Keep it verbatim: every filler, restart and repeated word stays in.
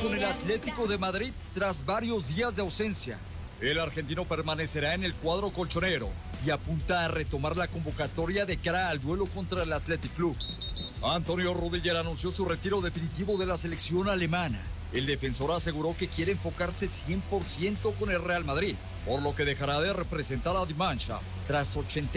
con el Atlético de Madrid tras varios días de ausencia. El argentino permanecerá en el cuadro colchonero y apunta a retomar la convocatoria de cara al duelo contra el Athletic Club. Antonio Rüdiger anunció su retiro definitivo de la selección alemana. El defensor aseguró que quiere enfocarse cien por ciento con el Real Madrid, por lo que dejará de representar a Die Mannschaft tras ochenta